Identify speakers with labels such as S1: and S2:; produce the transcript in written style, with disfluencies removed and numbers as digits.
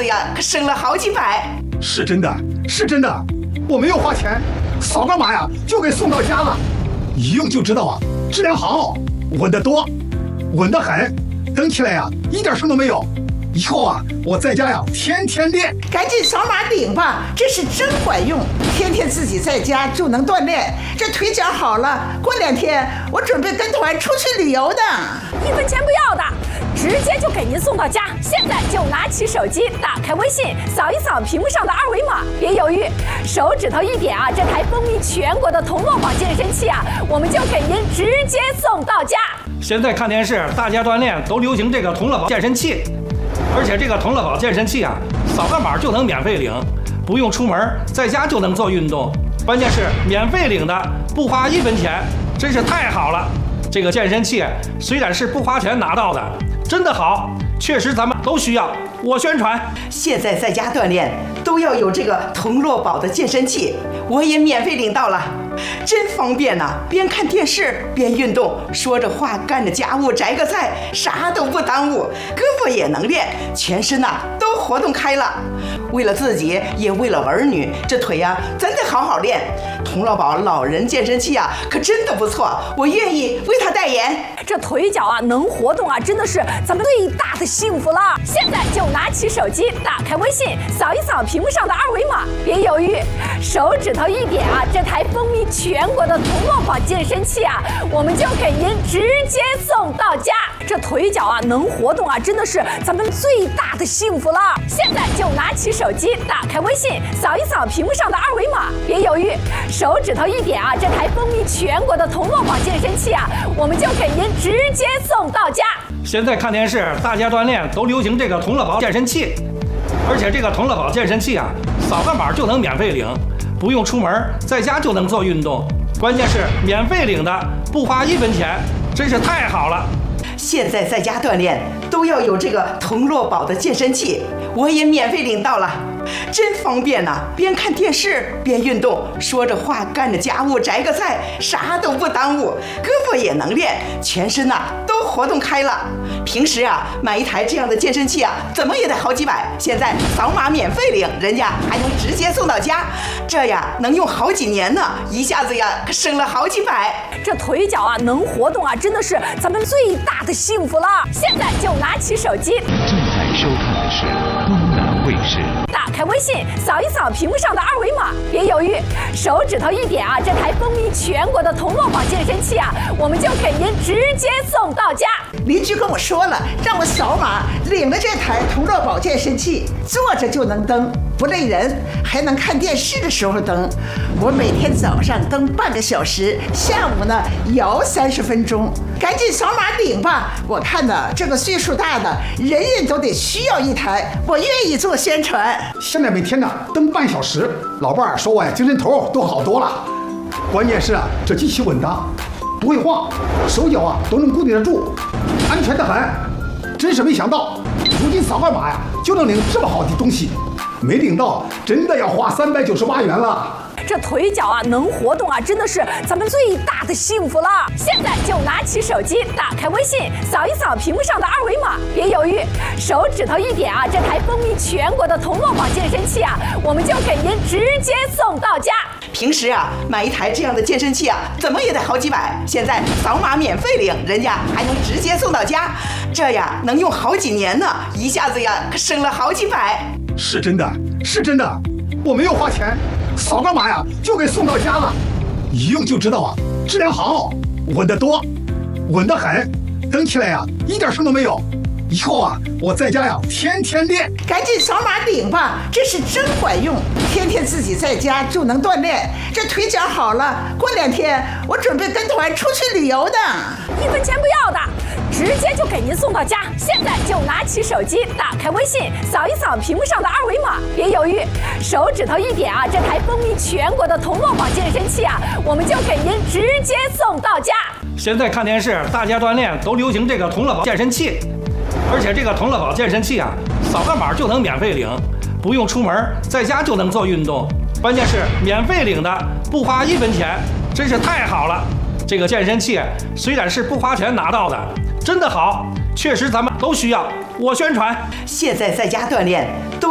S1: 子呀可省了好几百。
S2: 是真的，是真的，我没有花钱，扫个码呀就给送到家了，一用就知道啊，质量好，稳得多，稳得很，蹬起来呀一点声都没有。以后啊，我在家呀天天练。
S1: 赶紧扫码领吧，这是真管用，天天自己在家就能锻炼，这腿脚好了，过2天我准备跟团出去旅游的。
S3: 1分钱不要的，直接就给您送到家。现在就拿起手机，打开微信，扫一扫屏幕上的2维码，别犹豫，手指头一点啊，这台风靡全国的同乐宝健身器啊，我们就给您直接送到家。
S4: 现在看电视，大家锻炼都流行这个同乐宝健身器，而且这个同乐宝健身器啊，扫个码就能免费领，不用出门，在家就能做运动。关键是免费领的，不花1分钱，真是太好了。这个健身器虽然是不花钱拿到的，真的好，确实咱们都需要。我宣传，
S1: 现在在家锻炼都要有这个同乐宝的健身器，我也免费领到了，真方便呐！边看电视边运动，说着话干着家务，摘个菜，啥都不耽误，胳膊也能练，全身呐都活动开了。为了自己，也为了儿女，这腿呀真得好好练。同乐宝老人健身器啊，可真的不错，我愿意为他代言。
S3: 这腿脚啊能活动啊，真的是咱们最大的幸福了。现在就拿起手机，打开微信，扫一扫屏幕上的2维码，别犹豫，手指头一点啊，这台风靡全国的同乐宝健身器啊，我们就给您直接送到家。这腿脚啊能活动啊，真的是咱们最大的幸福了。现在就拿起手机，打开微信，扫一扫屏幕上的2维码，别犹豫，手指头一点啊，这台风靡全国的同乐宝健身器啊，我们就给您直接送到家。
S4: 现在看电视，大家锻炼都流行这个同乐宝健身器，而且这个同乐宝健身器啊，扫个码就能免费领，不用出门，在家就能做运动。关键是免费领的，不花1分钱，真是太好了。
S1: 现在在家锻炼都要有这个同乐宝的健身器，我也免费领到了，真方便呐！边看电视边运动，说着话干着家务，摘个菜，啥都不耽误，胳膊也能练，全身呐都活动开了。平时啊买一台这样的健身器啊，怎么也得好几百，现在扫码免费领，人家还能直接送到家，这呀能用好几年呢，一下子呀可省了好几百。
S3: 这腿脚啊能活动啊，真的是咱们最大的幸福了。现在就拿起手机，
S5: 正在收看的是东南卫视。
S3: 打开微信，扫一扫屏幕上的2维码，别犹豫，手指头一点啊，这台风靡全国的同乐宝健身器啊，我们就给您直接送到家。
S1: 邻居跟我说了，让我扫码领了这台同乐宝健身器，坐着就能蹬，不累人，还能看电视的时候蹬。我每天早上蹬半个小时，下午呢摇30分钟。赶紧扫码领吧！我看呢，这个岁数大的人人都得需要一台，我愿意做宣传。
S2: 现在每天呢蹬半小时，老伴儿说我呀精神头都好多了。关键是啊，这机器稳当，不会晃，手脚啊都能固定得住，安全得很。真是没想到，如今扫个码呀就能领这么好的东西，没领到真的要花398元了。
S3: 这腿脚啊能活动啊，真的是咱们最大的幸福了。现在就拿起手机，打开微信，扫一扫屏幕上的2维码，别犹豫，手指头一点啊，这台风靡全国的同乐宝健身器啊，我们就给您直接送到家。
S1: 平时啊买一台这样的健身器啊，怎么也得好几百，现在扫码免费领，人家还能直接送到家，这呀能用好几年呢，一下子呀可省了好几百。
S2: 是真的，是真的，我没有花钱，扫个码呀就给送到家了，一用就知道啊，质量好，稳得多，稳得很，蹬起来呀一点声都没有。以后啊，我在家呀天天练。
S1: 赶紧扫码领吧，这是真管用，天天自己在家就能锻炼，这腿脚好了，过2天我准备跟团出去旅游的。
S3: 1分钱不要的，直接就给您送到家。现在就拿起手机，打开微信，扫一扫屏幕上的2维码，别犹豫，手指头一点啊，这台风靡全国的同乐宝健身器啊，我们就给您直接送到家。
S4: 现在看电视，大家锻炼都流行这个同乐宝健身器，而且这个同乐宝健身器啊，扫个码就能免费领，不用出门，在家就能做运动。关键是免费领的，不花1分钱，真是太好了。这个健身器虽然是不花钱拿到的，真的好，确实咱们都需要。我宣传，
S1: 现在在家锻炼都